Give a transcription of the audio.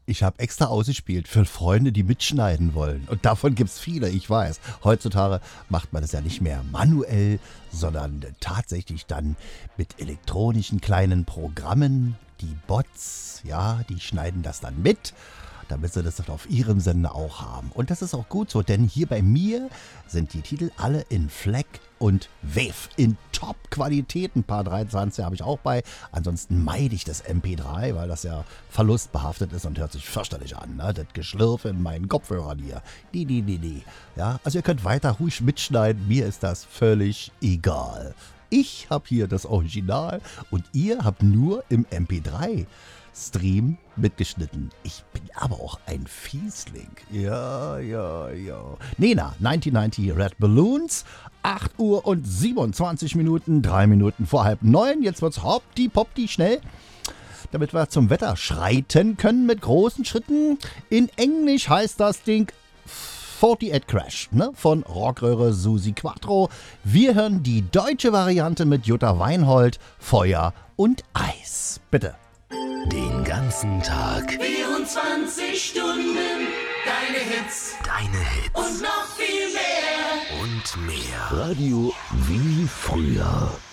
Ich habe extra ausgespielt für Freunde, die mitschneiden wollen. Und davon gibt's viele, ich weiß. Heutzutage macht man das ja nicht mehr manuell, sondern tatsächlich dann mit elektronischen kleinen Programmen. Die Bots, ja, die schneiden das dann mit, damit sie das dann auf ihrem Sender auch haben. Und das ist auch gut so, denn hier bei mir sind die Titel alle in FLAC und WAV in Top-Qualität. Ein paar 23 habe ich auch bei. Ansonsten meide ich das MP3, weil das ja verlustbehaftet ist und hört sich fürchterlich an. Ne? Das Geschlürfe in meinen Kopfhörern hier. Die. Ja, also ihr könnt weiter ruhig mitschneiden. Mir ist das völlig egal. Ich habe hier das Original und ihr habt nur im MP3-Stream mitgeschnitten. Ich bin aber auch ein Fiesling. Ja. Nena, 1990 Red Balloons, 8 Uhr und 27 Minuten, 3 Minuten vor 8:30. Jetzt wird's hoppdi-poppdi schnell, damit wir zum Wetter schreiten können mit großen Schritten. In Englisch heißt das Ding 48 Crash, ne, von Rockröhre Susi Quattro. Wir hören die deutsche Variante mit Jutta Weinhold, Feuer und Eis. Bitte. Den ganzen Tag. 24 Stunden. Deine Hits. Und noch viel mehr. Und mehr. Radio wie früher.